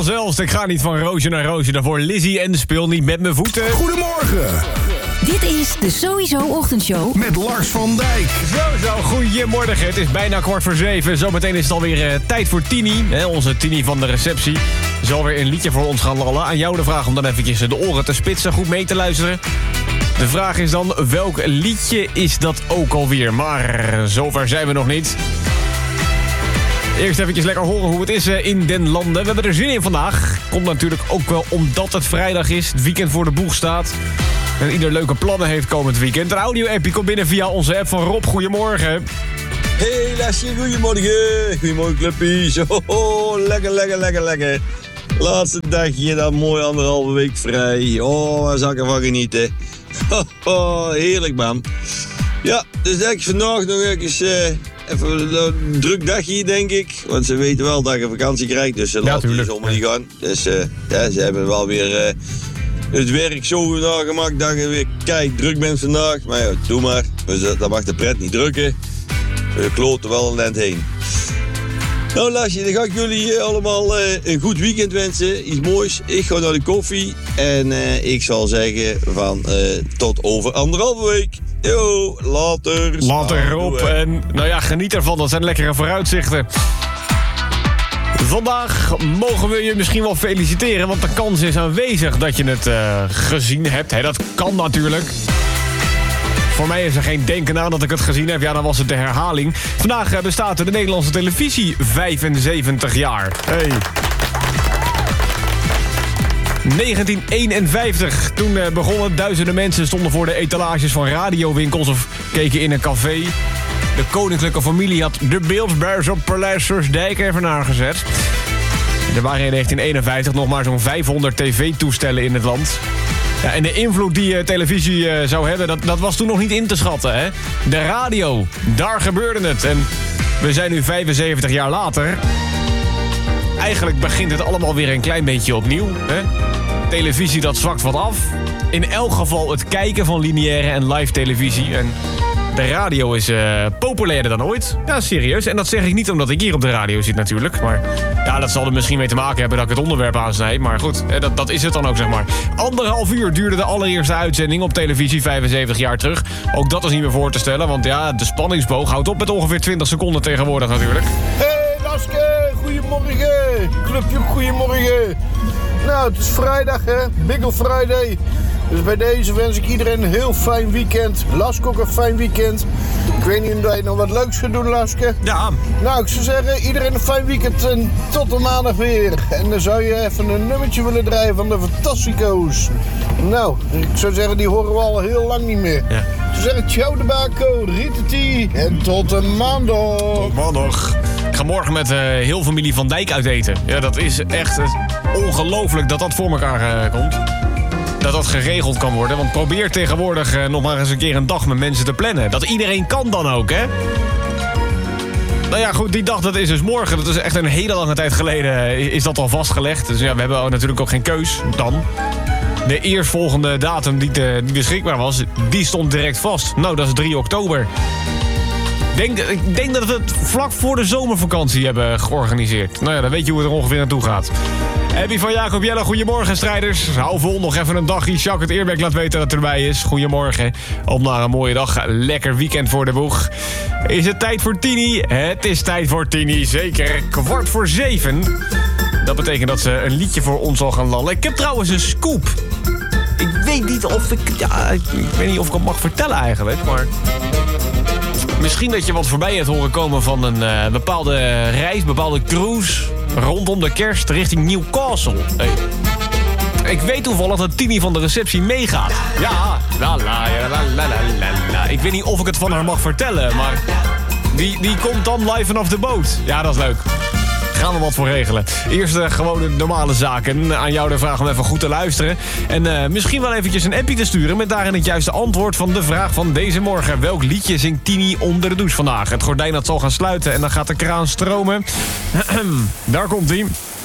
vanzelfs. Ik ga niet van roosje naar roosje. Daarvoor Lizzie en speel niet met mijn voeten. Goedemorgen. Dit is de Sowieso Ochtendshow. Met Lars van Dijk. Zo, goedemorgen. Het is bijna 6:15. Zometeen is het alweer tijd voor Tini. Onze Tini van de receptie zal weer een liedje voor ons gaan lallen. Aan jou de vraag om dan eventjes de oren te spitsen, goed mee te luisteren. De vraag is dan, welk liedje is dat ook alweer? Maar zover zijn we nog niet. Eerst eventjes lekker horen hoe het is in den landen. We hebben er zin in vandaag. Komt natuurlijk ook wel omdat het vrijdag is. Het weekend voor de boeg staat. En ieder leuke plannen heeft komend weekend. Een audio-appje komt binnen via onze app van Rob. Goedemorgen. Hey Lasje, goedemorgen. Goedemorgen clubpies. Oh, lekker. Laatste dagje, dan mooi 1,5 week vrij. Oh, waar zal ik ervan genieten. Oh, heerlijk man. Ja, dus denk ik vandaag nog even een druk dagje, denk ik. Want ze weten wel dat je vakantie krijgt, dus ze laten je zomaar niet gaan. Dus ja, ze hebben wel weer het werk zo nagemaakt dat je weer kijk druk bent vandaag. Maar ja, doe maar. Dus, dat mag de pret niet drukken. We kloten wel een eind heen. Nou Lasje, dan ga ik jullie allemaal een goed weekend wensen. Iets moois. Ik ga naar de koffie. En ik zal zeggen van tot over 1,5 week. Yo, later. Later Rob. En nou ja, geniet ervan. Dat zijn lekkere vooruitzichten. Vandaag mogen we je misschien wel feliciteren, want de kans is aanwezig dat je het gezien hebt. Dat kan natuurlijk. Voor mij is er geen denken aan dat ik het gezien heb. Ja, dan was het de herhaling. Vandaag bestaat de Nederlandse televisie 75 jaar. Hey. 1951, toen begonnen. Duizenden mensen stonden voor de etalages van radiowinkels of keken in een café. De koninklijke familie had de beeldbuis op Paleis Soestdijk even aangezet. Er waren in 1951 nog maar zo'n 500 tv-toestellen in het land. Ja, en de invloed die televisie zou hebben, dat was toen nog niet in te schatten. Hè? De radio, daar gebeurde het. En we zijn nu 75 jaar later. Eigenlijk begint het allemaal weer een klein beetje opnieuw. Hè? Televisie, dat zwakt wat af. In elk geval het kijken van lineaire en live televisie. En de radio is populairder dan ooit. Ja, serieus. En dat zeg ik niet omdat ik hier op de radio zit natuurlijk. Maar ja, dat zal er misschien mee te maken hebben dat ik het onderwerp aansnijd. Maar goed, dat is het dan ook, zeg maar. 1,5 uur duurde de allereerste uitzending op televisie 75 jaar terug. Ook dat is niet meer voor te stellen. Want ja, de spanningsboog houdt op met ongeveer 20 seconden tegenwoordig natuurlijk. Hey Laske, goedemorgen. Clubje, goedemorgen. Nou, het is vrijdag hè, Biggle Friday. Dus bij deze wens ik iedereen een heel fijn weekend. Laske ook een fijn weekend. Ik weet niet of je nog wat leuks gaat doen, Laske. Ja. Nou, ik zou zeggen, iedereen een fijn weekend en tot de maandag weer. En dan zou je even een nummertje willen draaien van de Fantastico's. Nou, ik zou zeggen, die horen we al heel lang niet meer. Ja. Ik zou zeggen, ciao de bako, Ritati en tot de maandag. Tot maandag. Ik ga morgen met heel familie Van Dijk uit eten. Ja, dat is echt ongelooflijk dat dat voor elkaar komt. Dat geregeld kan worden. Want probeer tegenwoordig nog maar eens een keer een dag met mensen te plannen. Dat iedereen kan dan ook, hè? Nou ja, goed, die dag, dat is dus morgen. Dat is echt een hele lange tijd geleden is dat al vastgelegd. Dus ja, we hebben natuurlijk ook geen keus dan. De eerstvolgende datum die beschikbaar was, die stond direct vast. Nou, dat is 3 oktober. Ik denk dat we het vlak voor de zomervakantie hebben georganiseerd. Nou ja, dan weet je hoe het er ongeveer naartoe gaat. Abby van Jacob Jelle, goedemorgen strijders. Hou vol, nog even een dagje. Jacques het Eerbeek laat weten dat het erbij is. Goedemorgen. Op naar een mooie dag. Lekker weekend voor de boeg. Is het tijd voor Tini? Het is tijd voor Tini, zeker. 6:15. Dat betekent dat ze een liedje voor ons zal gaan lallen. Ik heb trouwens een scoop. Ik weet niet of ik het mag vertellen eigenlijk, maar misschien dat je wat voorbij hebt horen komen van een bepaalde reis, bepaalde cruise rondom de kerst richting Newcastle. Hey. Ik weet toevallig dat Tini van de receptie meegaat. Ja, la. Ik weet niet of ik het van haar mag vertellen, maar die komt dan live vanaf de boot. Ja, dat is leuk. Gaan we wat voor regelen. Eerst gewoon de normale zaken. Aan jou de vraag om even goed te luisteren. En misschien wel eventjes een appje te sturen met daarin het juiste antwoord van de vraag van deze morgen. Welk liedje zingt Tini onder de douche vandaag? Het gordijn dat zal gaan sluiten en dan gaat de kraan stromen. Daar komt-ie.